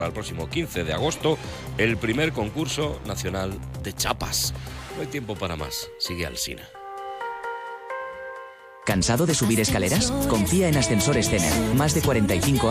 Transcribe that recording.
el próximo 15 de agosto, el primer concurso nacional de chapas. No hay tiempo para más. Sigue Alsina. ¿Cansado de subir escaleras? Confía en Ascensores Zener. Más de 45